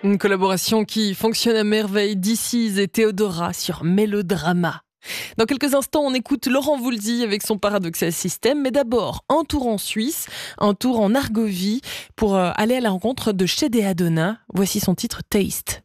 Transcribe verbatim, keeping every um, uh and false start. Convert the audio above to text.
Une collaboration qui fonctionne à merveille d'Isis et Théodora sur Mélodrama. Dans quelques instants, on écoute Laurent Voulzy avec son Paradoxal System, mais d'abord, un tour en Suisse, un tour en Argovie pour aller à la rencontre de Chédé Adonna. Voici son titre Taste.